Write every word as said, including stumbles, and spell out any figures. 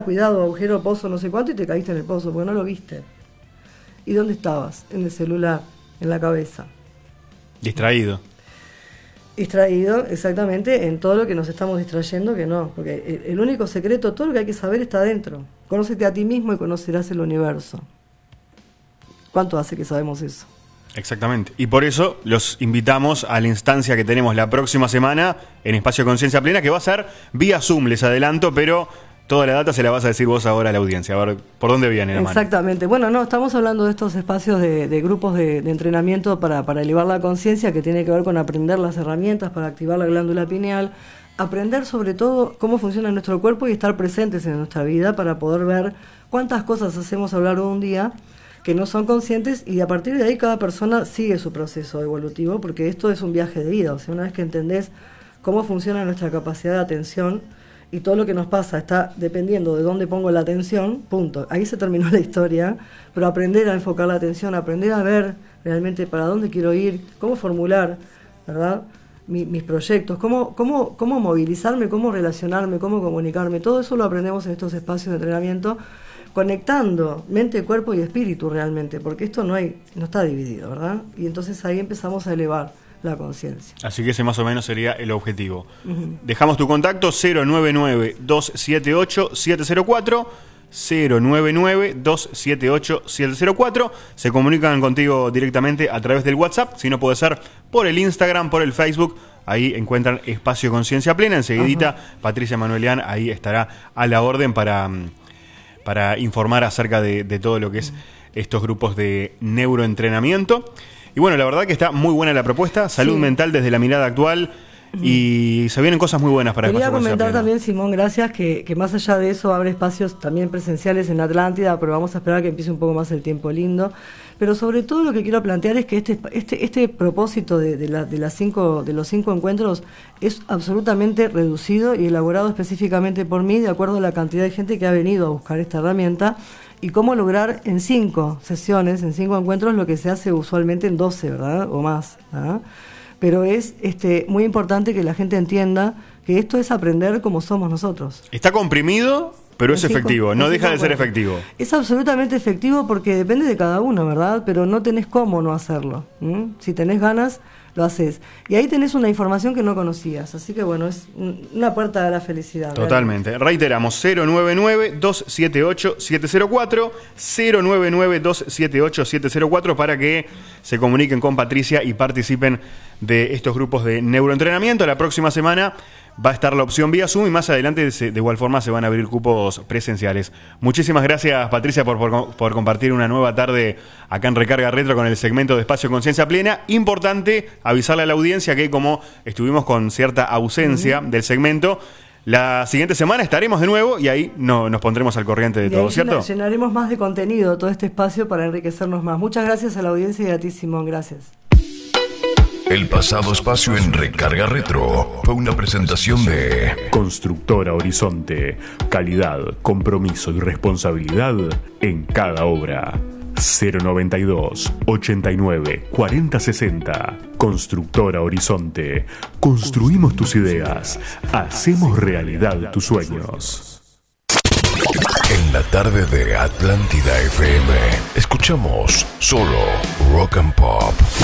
cuidado, agujero, pozo, no sé cuánto, y te caíste en el pozo, porque no lo viste. ¿Y dónde estabas? En el celular, en la cabeza. Distraído. Distraído, exactamente, en todo lo que nos estamos distrayendo, que no, porque el, el único secreto, todo lo que hay que saber está adentro. Conócete a ti mismo y conocerás el universo. ¿Cuánto hace que sabemos eso? Exactamente. Y por eso los invitamos a la instancia que tenemos la próxima semana en Espacio Conciencia Plena, que va a ser vía Zoom, les adelanto, pero toda la data se la vas a decir vos ahora a la audiencia. A ver, ¿por dónde viene la mano? Exactamente. Bueno, no, estamos hablando de estos espacios de, de grupos de, de entrenamiento para, para elevar la conciencia, que tiene que ver con aprender las herramientas para activar la glándula pineal, aprender sobre todo cómo funciona nuestro cuerpo y estar presentes en nuestra vida para poder ver cuántas cosas hacemos a lo largo de un día que no son conscientes, y a partir de ahí cada persona sigue su proceso evolutivo, porque esto es un viaje de vida. O sea, una vez que entendés cómo funciona nuestra capacidad de atención y todo lo que nos pasa está dependiendo de dónde pongo la atención, punto. Ahí se terminó la historia, pero aprender a enfocar la atención, aprender a ver realmente para dónde quiero ir, cómo formular, ¿verdad?, Mi, mis proyectos, cómo, cómo, cómo movilizarme, cómo relacionarme, cómo comunicarme, todo eso lo aprendemos en estos espacios de entrenamiento, conectando mente, cuerpo y espíritu realmente, porque esto no hay, no está dividido, ¿verdad? Y entonces ahí empezamos a elevar la conciencia. Así que ese más o menos sería el objetivo. Uh-huh. Dejamos tu contacto: cero nueve nueve, dos siete ocho, siete cero cuatro, cero nueve nueve, dos siete ocho, siete cero cuatro. Se comunican contigo directamente a través del WhatsApp, si no puede ser por el Instagram, por el Facebook. Ahí encuentran Espacio Conciencia Plena. Enseguidita, uh-huh, Patricia Manuelian ahí estará a la orden para... para informar acerca de, de todo lo que es estos grupos de neuroentrenamiento. Y bueno, la verdad que está muy buena la propuesta, salud, sí, mental desde la mirada actual, y se vienen cosas muy buenas para Quería Espacio comentar Plena. También, Simón, gracias, que, que más allá de eso abre espacios también presenciales en Atlántida, pero vamos a esperar que empiece un poco más el tiempo lindo. Pero sobre todo lo que quiero plantear es que este este este propósito de, de, la, de, las cinco, de los cinco encuentros es absolutamente reducido y elaborado específicamente por mí, de acuerdo a la cantidad de gente que ha venido a buscar esta herramienta, y cómo lograr en cinco sesiones, en cinco encuentros, lo que se hace usualmente en doce, ¿verdad?, o más, ¿verdad? Pero es este muy importante que la gente entienda que esto es aprender como somos nosotros. Está comprimido, pero es efectivo, no deja de ser efectivo. Es absolutamente efectivo porque depende de cada uno, ¿verdad? Pero no tenés cómo no hacerlo. ¿Mm? Si tenés ganas, lo haces. Y ahí tenés una información que no conocías. Así que bueno, es una puerta a la felicidad. Totalmente. Realmente. Reiteramos, cero nueve nueve, dos siete ocho, siete cero cuatro, cero nueve nueve, dos siete ocho, siete cero cuatro para que se comuniquen con Patricia y participen de estos grupos de neuroentrenamiento. La próxima semana va a estar la opción vía Zoom y más adelante de igual forma se van a abrir cupos presenciales. Muchísimas gracias, Patricia, por, por, por compartir una nueva tarde acá en Recarga Retro con el segmento de Espacio Conciencia Plena. Importante avisarle a la audiencia que como estuvimos con cierta ausencia uh-huh. del segmento, la siguiente semana estaremos de nuevo y ahí no, nos pondremos al corriente de y todo, ¿cierto? Llenaremos más de contenido todo este espacio para enriquecernos más. Muchas gracias a la audiencia y a ti, Simón. Gracias. El pasado espacio en Recarga Retro fue una presentación de Constructora Horizonte. Calidad, compromiso y responsabilidad en cada obra. cero noventa y dos, ochenta y nueve, cuarenta sesenta. Constructora Horizonte. Construimos tus ideas. Hacemos realidad tus sueños. En la tarde de Atlántida F M, escuchamos solo Rock and Pop.